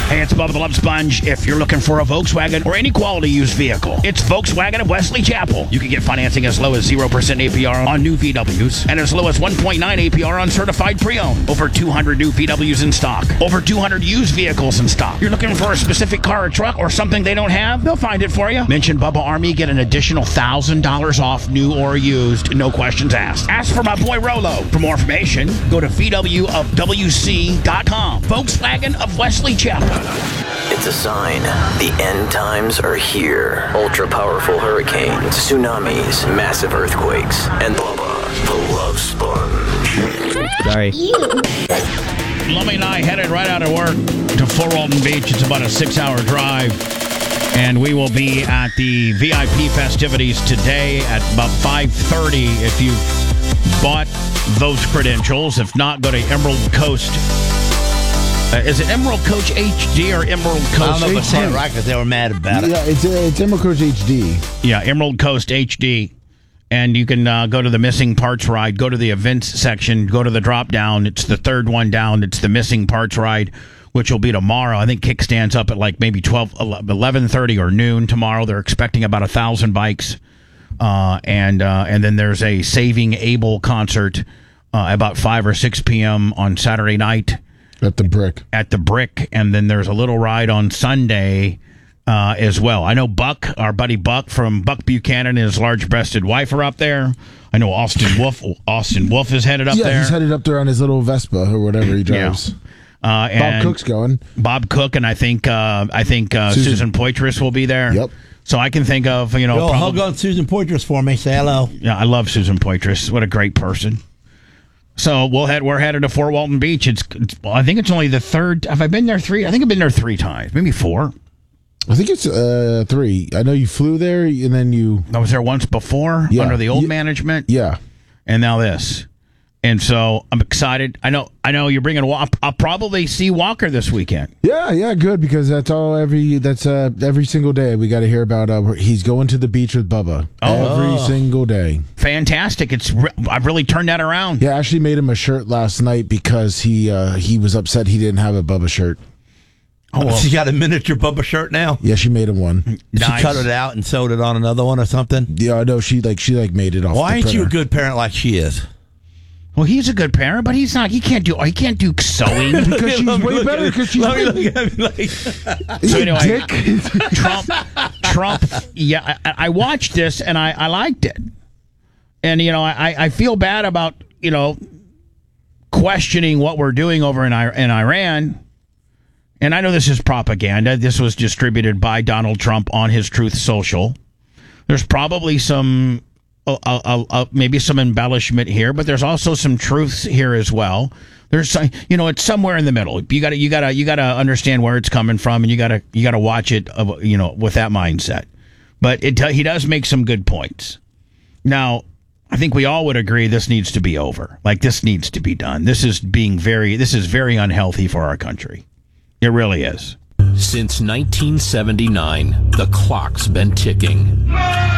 Hey, it's Bubba the Love Sponge. If you're looking for a Volkswagen or any quality used vehicle, it's Volkswagen of Wesley Chapel. You can get financing as low as 0% APR on new VWs and as low as 1.9 APR on certified pre-owned. Over 200 new VWs in stock. Over 200 used vehicles in stock. You're looking for a specific car or truck or something they don't have? They'll find it for you. Mention Bubba Army, get an additional $1,000 off new or used. No questions asked. Ask for my boy Rolo. For more information, go to VWofWC.com. Volkswagen of Wesley Chapel. It's a sign. The end times are here. Ultra-powerful hurricanes, tsunamis, massive earthquakes, and Bubba, the Love Sponge. Sorry. Lummy and I headed right out of work to Fort Walton Beach. It's about a 6-hour drive. And we will be at the VIP festivities today at about 5:30. If you've bought those credentials, if not, go to Emerald Coast. Is it Emerald Coach HD or Emerald Coast? I don't know if I said it right because they were mad about it. Yeah, it's Emerald Coach HD. Yeah, Emerald Coast HD. And you can go to the missing parts ride, go to the events section, go to the drop down. It's the third one down. It's the missing parts ride, which will be tomorrow. I think Kickstand's up at like maybe 11:30 or noon tomorrow. They're expecting about 1,000 bikes. And then there's a Saving Abel concert about 5 or 6 p.m. on Saturday night. At the Brick. And then there's a little ride on Sunday as well. I know Buck, our buddy Buck from Buck Buchanan and his large-breasted wife are up there. I know Austin Wolf is headed up there. Yeah, he's headed up there on his little Vespa or whatever he drives. Yeah. Bob Cook's going. Bob Cook, and I think Susan Poitras will be there. Yep. So I can think of, hug on Susan Poitras for me. Say hello. Yeah, I love Susan Poitras. What a great person. So we're headed to Fort Walton Beach. I think it's only the third. Have I been there 3? I think I've been there 3 times, maybe 4. I think it's 3. I know you flew there and then you. I was there once before under the old management. Yeah, and now this, and so I'm excited. I know you're bringing. I'll probably see Walker this weekend. Yeah, good, because that's every single day we got to hear about. He's going to the beach with Bubba every single day. Fantastic! I've really turned that around. Yeah, I actually made him a shirt last night because he was upset he didn't have a Bubba shirt. Oh, well. She got a miniature Bubba shirt now. Yeah, she made him one. Nice. She cut it out and sewed it on another one or something. Yeah, I know. She made it off. Why ain't the you a printer. good parent like she is? Well, he's a good parent, but he's not. He can't do sewing Because she's way better. Because she's Let me look at me like. So anyway, Trump. Yeah, I watched this and I liked it, and I feel bad about questioning what we're doing over in Iran. And I know this is propaganda. This was distributed by Donald Trump on his Truth Social. There's probably some, maybe some embellishment here, but there's also some truths here as well. There's, it's somewhere in the middle. You gotta understand where it's coming from, and you gotta watch it, with that mindset. But he does make some good points. Now, I think we all would agree this needs to be over. Like, this needs to be done. This is very unhealthy for our country. It really is. Since 1979, the clock's been ticking.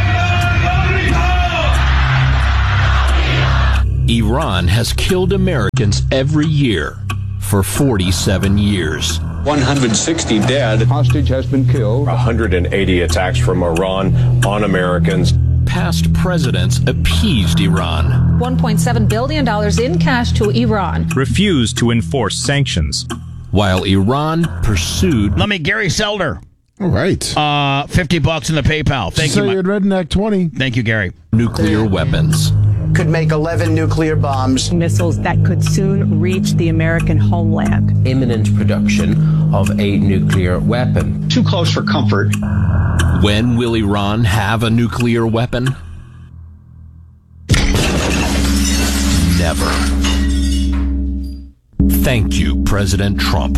Iran has killed Americans every year for 47 years. 160 dead. Hostage has been killed. 180 attacks from Iran on Americans. Past presidents appeased Iran. $1.7 billion in cash to Iran. Refused to enforce sanctions. While Iran pursued... Let me, Gary Selder. All right. $50 in the PayPal. Thank you. So you're Redneck 20. Thank you, Gary. Nuclear weapons. Could make 11 nuclear bombs. Missiles that could soon reach the American homeland. Imminent production of a nuclear weapon. Too close for comfort. When will Iran have a nuclear weapon? Never. Thank you, President Trump.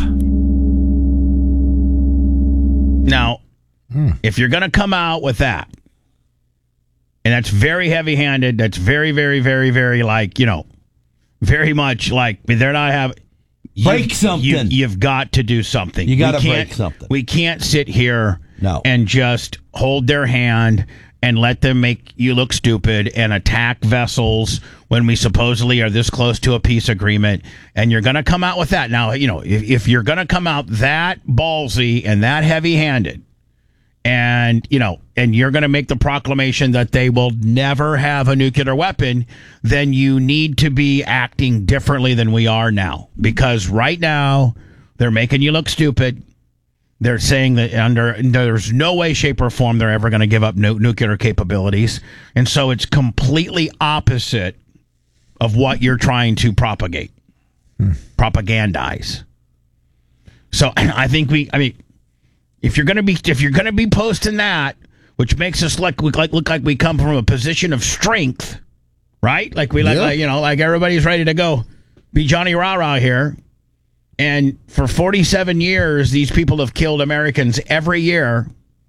Now, if you're going to come out with that, and that's very heavy-handed, that's very, very, very, very, very much like they're not having... Break something. You've got to do something. You got to break something. We can't sit here No. and just hold their hand and let them make you look stupid and attack vessels when we supposedly are this close to a peace agreement. And you're going to come out with that. Now, if you're going to come out that ballsy and that heavy-handed, and you're going to make the proclamation that they will never have a nuclear weapon, then you need to be acting differently than we are now. Because right now, they're making you look stupid. They're saying that there's no way, shape, or form they're ever going to give up nuclear capabilities. And so it's completely opposite of what you're trying to propagate, propagandize. So I think if you're going to be posting that, which makes us look like we come from a position of strength, right? Like like everybody's ready to go be Johnny Rah-Rah here. And for 47 years, these people have killed Americans every year.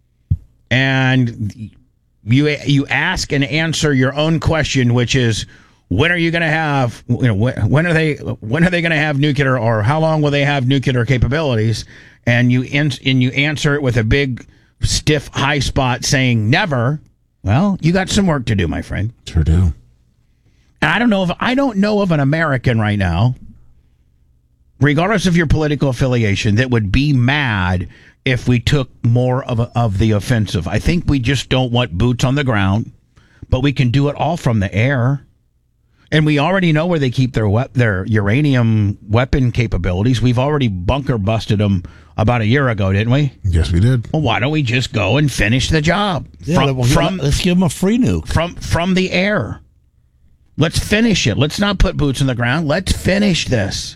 And you ask and answer your own question, which is, when are you going to have? When are they going to have nuclear, or how long will they have nuclear capabilities? And you answer it with a big, stiff, high spot saying never. Well, you got some work to do, my friend. Sure do. And I don't know of an American right now, regardless of your political affiliation, that would be mad if we took more of the offensive. I think we just don't want boots on the ground, but we can do it all from the air. And we already know where they keep their uranium weapon capabilities. We've already bunker busted them about a year ago, didn't we? Yes, we did. Well, why don't we just go and finish the job? Yeah, let's give them a free nuke. From the air. Let's finish it. Let's not put boots on the ground. Let's finish this.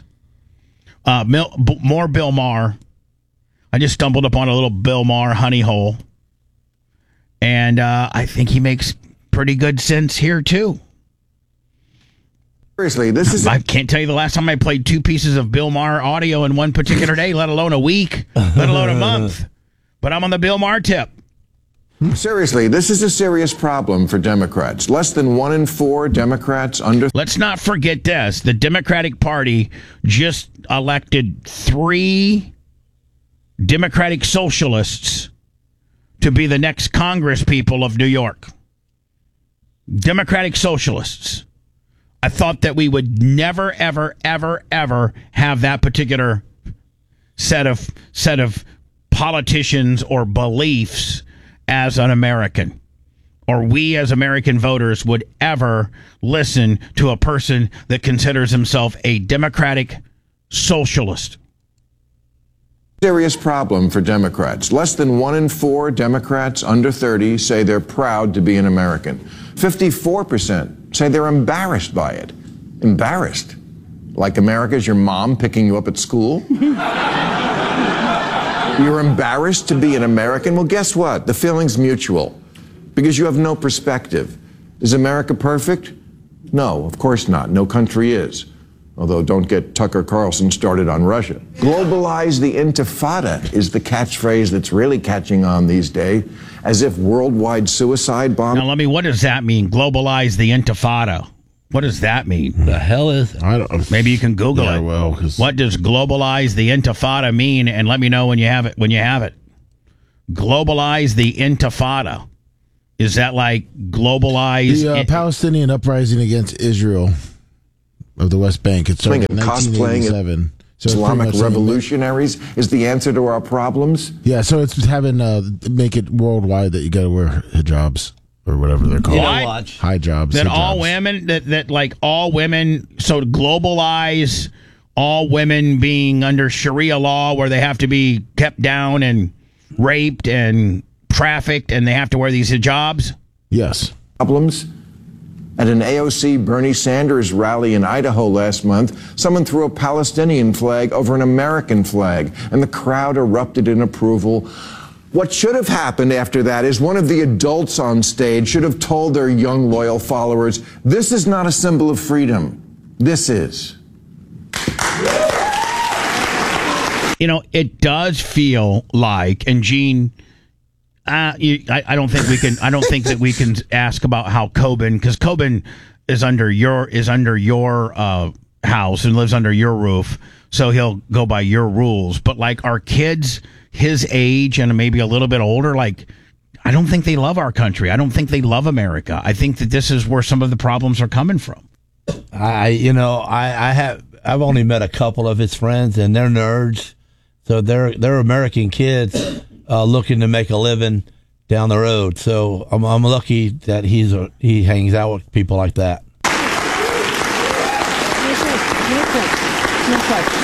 More Bill Maher. I just stumbled upon a little Bill Maher honey hole. And I think he makes pretty good sense here, too. Seriously, this is... I can't tell you the last time I played 2 pieces of Bill Maher audio in one particular day, let alone a week, let alone a month. But I'm on the Bill Maher tip. Seriously, this is a serious problem for Democrats. Less than 1 in 4 Democrats under... Let's not forget this. The Democratic Party just elected 3 Democratic socialists to be the next Congress people of New York. Democratic socialists. I thought that we would never, ever, ever, ever have that particular set of politicians or beliefs as an American, or we as American voters would ever listen to a person that considers himself a democratic socialist. Serious problem for Democrats. Less than 1 in 4 Democrats under 30 say they're proud to be an American. 54% say they're embarrassed by it. Embarrassed? Like America's your mom picking you up at school? You're embarrassed to be an American? Well, guess what? The feeling's mutual, because you have no perspective. Is America perfect? No, of course not. No country is. Although don't get Tucker Carlson started on Russia. Globalize the intifada is the catchphrase that's really catching on these days, as if worldwide suicide bombs... Now, what does that mean? Globalize the intifada. What does that mean? The hell is... I don't... Maybe you can Google it. Well, what does globalize the intifada mean? And let me know when you have it. Globalize the intifada. Is that like globalize... The Palestinian uprising against Israel of the West Bank. It started in 1987. So Islamic revolutionaries is the answer to our problems? Yeah, so it's having... make it worldwide that you got to wear hijabs. Or whatever they're called. High jobs. That all women, that like all women, so globalize all women being under Sharia law where they have to be kept down and raped and trafficked and they have to wear these hijabs? Yes. Problems? At an AOC Bernie Sanders rally in Idaho last month, someone threw a Palestinian flag over an American flag, and the crowd erupted in approval. What should have happened after that is one of the adults on stage should have told their young, loyal followers, this is not a symbol of freedom. This is. It does feel like, and Gene, I don't think we can. I don't think that we can ask about how Coben, because Coben is under your house and lives under your roof, so he'll go by your rules. But like our kids his age and maybe a little bit older, like I don't think they love our country. I don't think they love America. I think that this is where some of the problems are coming from. I've only met a couple of his friends, and they're nerds. So they're American kids looking to make a living down the road. So I'm lucky that he hangs out with people like that. No question.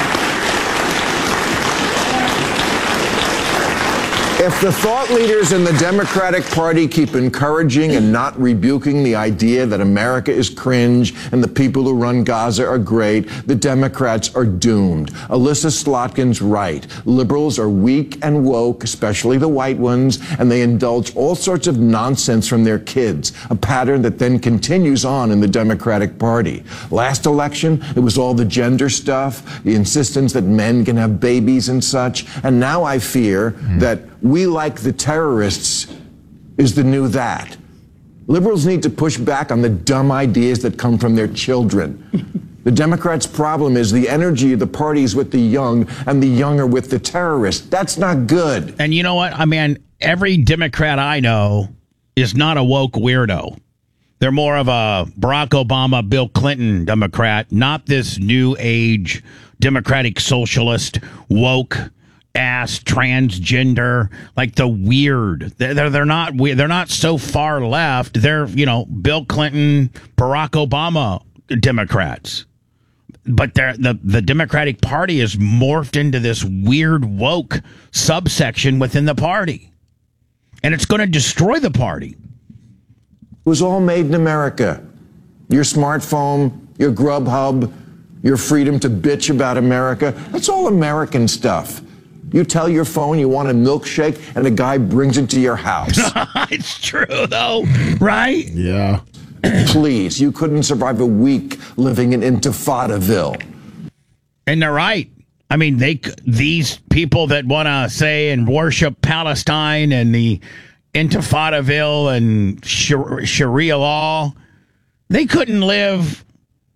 If the thought leaders in the Democratic Party keep encouraging and not rebuking the idea that America is cringe and the people who run Gaza are great, the Democrats are doomed. Alyssa Slotkin's right. Liberals are weak and woke, especially the white ones, and they indulge all sorts of nonsense from their kids, a pattern that then continues on in the Democratic Party. Last election, it was all the gender stuff, the insistence that men can have babies and such, and now I fear that we like the terrorists is the new that. Liberals need to push back on the dumb ideas that come from their children. The Democrats' problem is the energy of the parties with the young and the young are with the terrorists. That's not good. And you know what? I mean, every Democrat I know is not a woke weirdo. They're more of a Barack Obama, Bill Clinton Democrat, not this new age Democratic socialist woke ass transgender, like the weird. They're not weird. They're not so far left. They're, Bill Clinton, Barack Obama Democrats. But the Democratic Party has morphed into this weird woke subsection within the party. And it's going to destroy the party. It was all made in America. Your smartphone, your Grubhub, your freedom to bitch about America. That's all American stuff. You tell your phone you want a milkshake, and a guy brings it to your house. It's true, though, right? Yeah. Please, you couldn't survive a week living in Intifadaville. And they're right. I mean, these people that want to say and worship Palestine and the Intifadaville and Sharia law, they couldn't live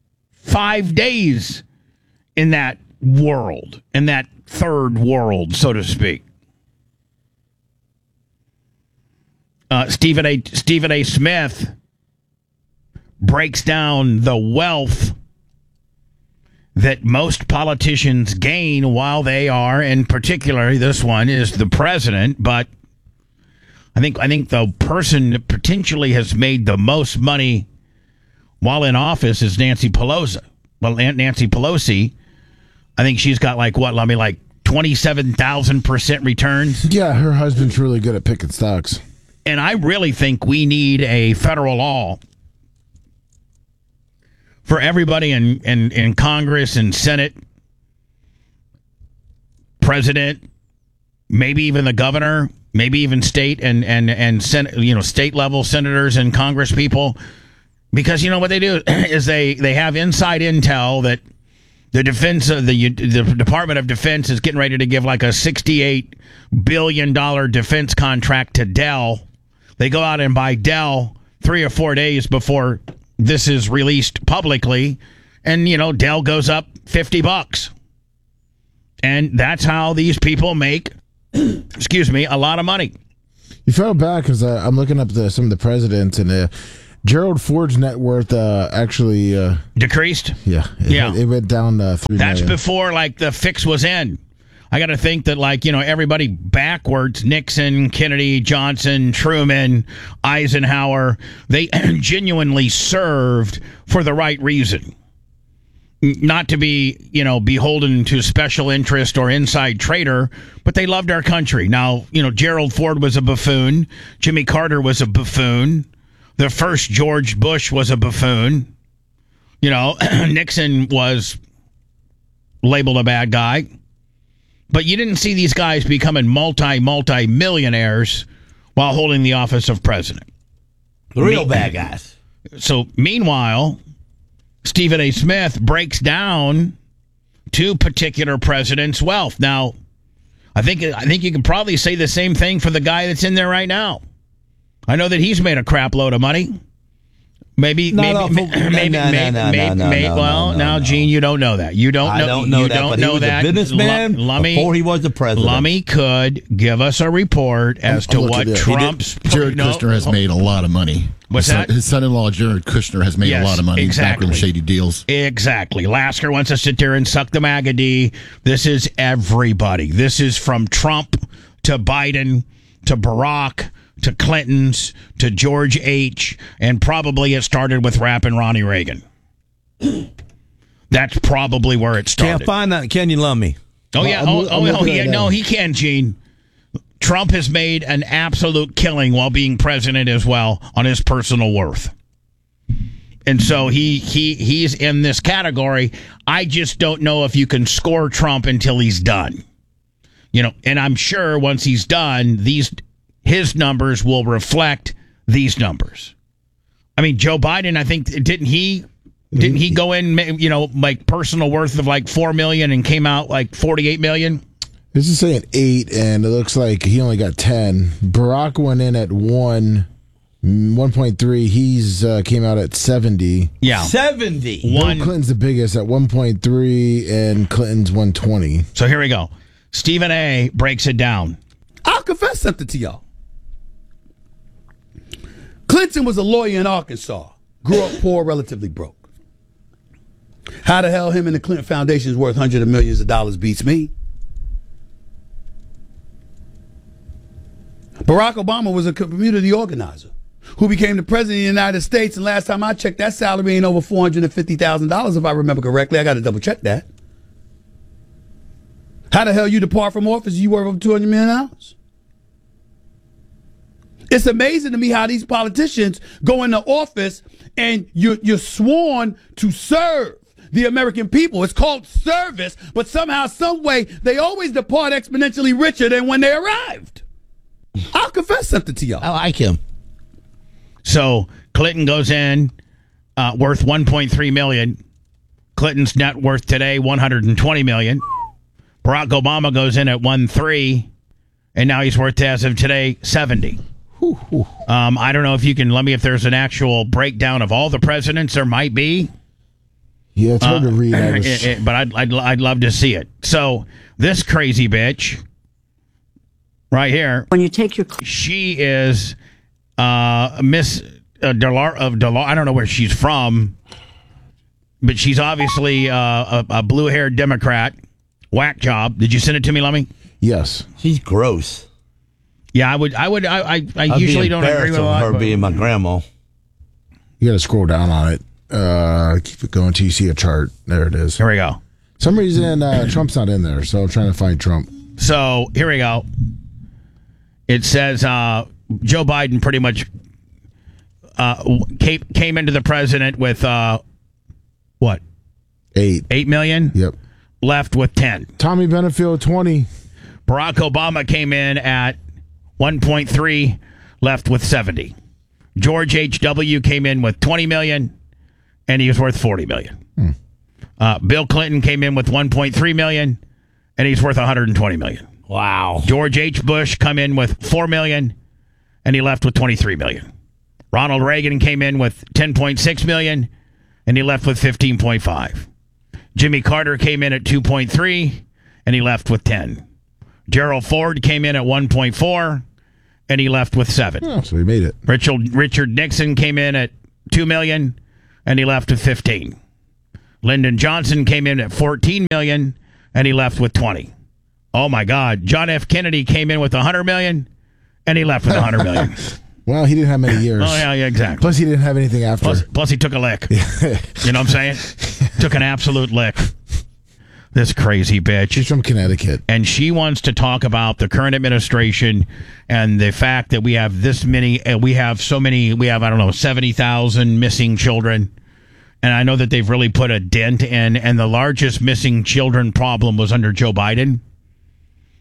5 days in that world, in that third world, so to speak. Stephen A. Smith breaks down the wealth that most politicians gain while they are, and particularly this one is the president, but I think the person that potentially has made the most money while in office is Nancy Pelosi. Well, Nancy Pelosi, I think she's got like 27,000% returns. Yeah, her husband's really good at picking stocks. And I really think we need a federal law for everybody in Congress and Senate, president, maybe even the governor, maybe even state and Senate, state level senators and Congress people, because what they do is they have inside intel that the the Department of Defense is getting ready to give like a $68 billion defense contract to Dell. They go out and buy Dell 3 or 4 days before this is released publicly, and Dell goes up $50, and that's how these people make, a lot of money. You fell back because I'm looking up some of the presidents, and Gerald Ford's net worth actually decreased. Yeah, it went down $3 That's million. before the fix was in. I got to think that everybody backwards, Nixon, Kennedy, Johnson, Truman, Eisenhower, they genuinely served for the right reason. Not to be, beholden to special interest or inside trader, but they loved our country. Now, Gerald Ford was a buffoon. Jimmy Carter was a buffoon. The first George Bush was a buffoon. Nixon was labeled a bad guy. But you didn't see these guys becoming multi-millionaires while holding the office of president. The real bad guys. So, meanwhile, Stephen A. Smith breaks down two particular presidents' wealth. Now, I think you can probably say the same thing for the guy that's in there right now. I know that he's made a crap load of money. Maybe. Well, now, Gene, you don't know that. You don't know. I don't know that. But he was a businessman before he was the president. Lummy could give us a report as to what Trump's. Jared Kushner has made a lot of money. What's that? His son-in-law, Jared Kushner, has made a lot of money. Exactly. Backroom shady deals. Exactly. Lasker wants to sit there and suck the MAGA D. This is everybody. This is from Trump to Biden to Barack to Clinton's to George H. And probably it started with rapping Ronnie Reagan. That's probably where it started. Can't find that. Can you, Lummy? Oh, yeah. No, he can, Gene. Trump has made an absolute killing while being president as well on his personal worth. And so he's in this category. I just don't know if you can score Trump until he's done. And I'm sure once he's done, his numbers will reflect these numbers. I mean, Joe Biden, I think, didn't he go in, like personal worth of like 4 million and came out like 48 million? This is saying 8, and it looks like he only got 10. Barack went in at 1.3. He's came out at 70. Yeah, 70. Bill Clinton's the biggest at 1.3, and Clinton's 120. So here we go. Stephen A. breaks it down. I'll confess something to y'all. Clinton was a lawyer in Arkansas. Grew up poor, relatively broke. How the hell him and the Clinton Foundation is worth hundreds of millions of dollars beats me. Barack Obama was a community organizer who became the president of the United States, and last time I checked, that salary ain't over $450,000 if I remember correctly. I got to double check that. How the hell you depart from office? You worth over $200 million? It's amazing to me how these politicians go into office and you're sworn to serve the American people. It's called service, but somehow, some way, they always depart exponentially richer than when they arrived. I'll confess something to y'all. I like him. So Clinton goes in worth $1.3 million. Clinton's net worth today $120 million. Barack Obama goes in at 1.3, and now he's worth, as of today, 70. I don't know if you can let me if there's an actual breakdown of all the presidents. There might be. Yeah, it's hard to read. But I'd love to see it. So this crazy bitch right here. When you take your, she is Miss Delar of Delar. I don't know where she's from, but she's obviously a blue-haired Democrat. Whack job. Did you send it to me, Lummy? Yes. She's gross. Yeah, I usually don't agree with her being my grandma. You got to scroll down on it. Keep it going until you see a chart. There it is. Here we go. Some reason Trump's not in there, so I'm trying to find Trump. So here we go. It says Joe Biden pretty much came into the president with what? 8 million? Yep. Left with 10. Tommy Benefield, 20. Barack Obama came in at 1.3, left with 70. George H.W. came in with 20 million, and he was worth 40 million. Bill Clinton came in with 1.3 million, and he's worth 120 million. Wow. George H. Bush come in with 4 million, and he left with 23 million. Ronald Reagan came in with 10.6 million, and he left with 15.5. Jimmy Carter came in at 2.3, and he left with 10. Gerald Ford came in at 1.4, and he left with 7. Oh, so he made it. Richard Nixon came in at 2 million, and he left with 15. Lyndon Johnson came in at 14 million, and he left with 20. Oh my God! John F. Kennedy came in with 100 million, and he left with 100 million. Well, he didn't have many years. Oh yeah, exactly. Plus, he didn't have anything after. Plus he took a lick. You know what I'm saying? Took an absolute lick. This crazy bitch. She's from Connecticut. And she wants to talk about the current administration and the fact that we have this many, I don't know, 70,000 missing children. And I know that they've really put a dent in, and the largest missing children problem was under Joe Biden.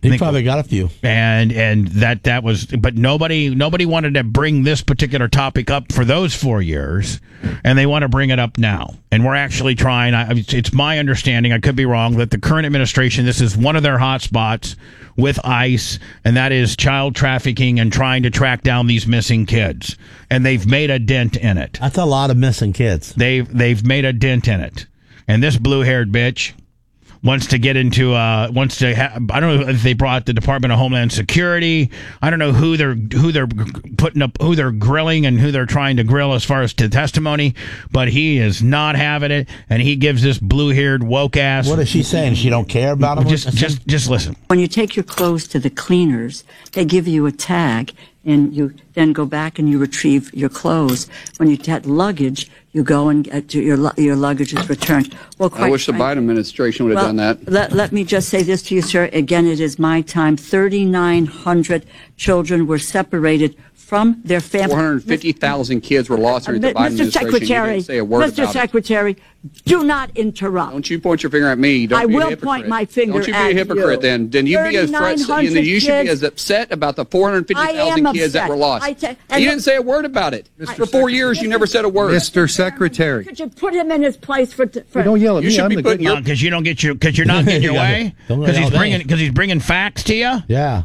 He probably got a few. And that was, but nobody wanted to bring this particular topic up for those 4 years, and they want to bring it up now. And we're actually trying. It's my understanding, I could be wrong, that the current administration, this is one of their hot spots with ICE, and that is child trafficking and trying to track down these missing kids. And they've made a dent in it. That's a lot of missing kids. They've made a dent in it. And this blue-haired bitch wants to get into, I don't know if they brought the Department of Homeland Security. I don't know who they're putting up, who they're grilling and who they're trying to grill as far as to testimony, but he is not having it, and he gives this blue-haired woke ass. What is she saying? She don't care about him? Just listen. When you take your clothes to the cleaners, they give you a tag, and you then go back and you retrieve your clothes. When you get luggage, you go and get your luggage is returned. Well, I wish the Biden administration would have done that. Let me just say this to you, sir. Again, it is my time. 3,900 children were separated from their families. 450,000 kids were lost during the Biden administration. Secretary, you didn't say a word Mr. Secretary, do not interrupt. Don't you point your finger at me. Don't I be a will hypocrite. point my finger at you. Don't you be a hypocrite then. Then you be as you should be as upset about the 450,000 kids that were lost. You didn't say a word about it. For 4 years, you never said a word. Mr. Secretary. Could you put him in his place for don't yell at me. You should I'm be putting your because you're not getting your way because he's bringing facts to you. Yeah.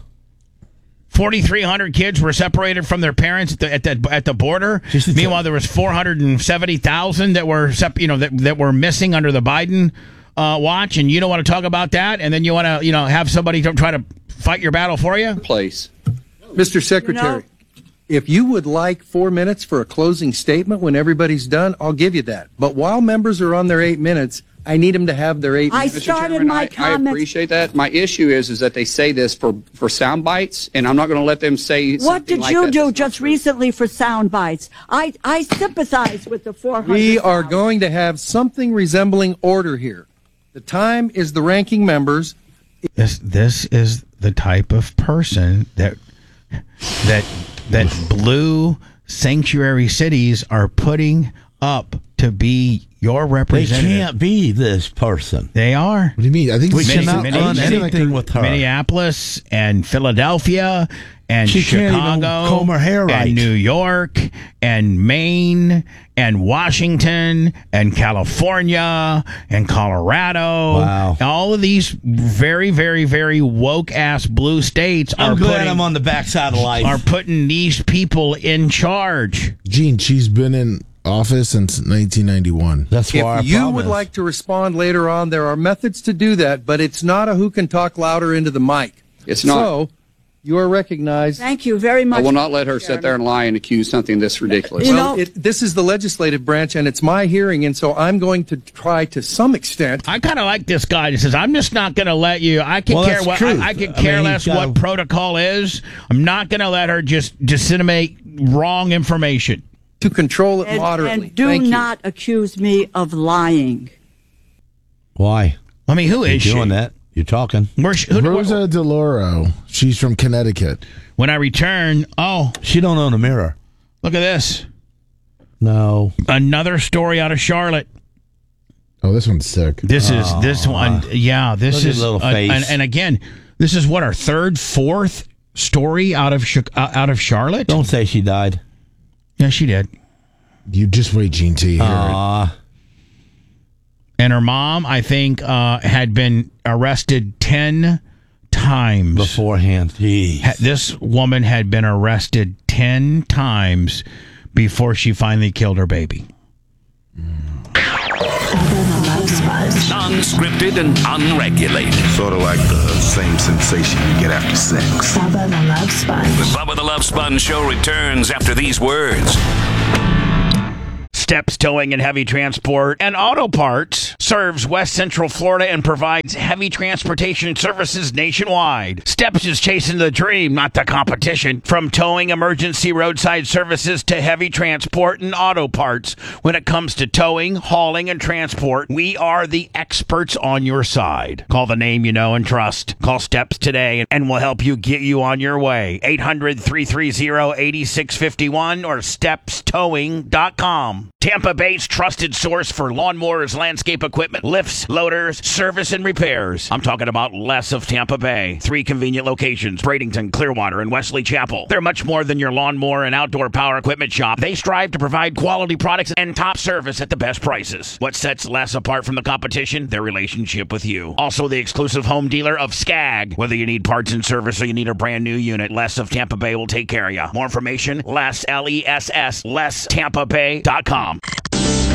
4,300 kids were separated from their parents at the border. Meanwhile, there was 470,000 that were that were missing under the Biden watch, and you don't want to talk about that, and then you want to have somebody try to fight your battle for you. Mr. Secretary, if you would like 4 minutes for a closing statement when everybody's done, I'll give you that. But while members are on their 8 minutes, I need them to have their 8 minutes. I started my comments. I appreciate that. My issue is that they say this for sound bites, and I'm not going to let them say something What did like you that. do just recently for sound bites? I sympathize with the 400. We are going to have something resembling order here. The time is the ranking members. This is the type of person that blue sanctuary cities are putting up to be your representative. They can't be this person. They are. What do you mean? I think we cannot run anything with her. Minneapolis and Philadelphia and she Chicago can't even comb her hair right. And New York and Maine and Washington and California and Colorado. Wow. All of these very, very, very woke ass blue states I'm glad I'm on the backside of life. Are putting these people in charge. Gene, she's been in office since 1991. That's why if you would like to respond later on, there are methods to do that, but it's not a who can talk louder into the mic. It's not. So, you are recognized. Thank you very much. I will not let her sit there and lie and accuse something this ridiculous. Well, this is the legislative branch, and it's my hearing, and so I'm going to try to some extent. I kind of like this guy that says, I'm just not going to let you. I can care what I could care less what protocol is. I'm not going to let her just disseminate wrong information. To control it moderately. And do not accuse me of lying. Why? I mean, who is she? Doing that? You're talking. Rosa DeLauro. She's from Connecticut. When I return, she don't own a mirror. Look at this. No. Another story out of Charlotte. Oh, this one's sick. This one. Yeah, this is little face. And again, this is what our fourth story out of Charlotte. Don't say she died. Yeah, she did. You just wait, Gene, till you hear it. And her mom, I think, had been arrested 10 times. Beforehand. Jeez. This woman had been arrested 10 times before she finally killed her baby. Non-scripted and unregulated. Sort of like the same sensation you get after sex. Bubba the Love Sponge. The Bubba the Love Sponge show returns after these words. Steps Towing and Heavy Transport and Auto Parts serves West Central Florida and provides heavy transportation services nationwide. Steps is chasing the dream, not the competition. From towing, emergency roadside services to heavy transport and auto parts. When it comes to towing, hauling, and transport, we are the experts on your side. Call the name you know and trust. Call Steps today and we'll help you get you on your way. 800-330-8651 or stepstowing.com. Tampa Bay's trusted source for lawnmowers, landscape equipment, lifts, loaders, service, and repairs. I'm talking about Les of Tampa Bay. 3 convenient locations, Bradenton, Clearwater, and Wesley Chapel. They're much more than your lawnmower and outdoor power equipment shop. They strive to provide quality products and top service at the best prices. What sets Les apart from the competition? Their relationship with you. Also the exclusive home dealer of Skag. Whether you need parts and service or you need a brand new unit, Les of Tampa Bay will take care of you. More information, Les, L-E-S-S, LesTampaBay.com.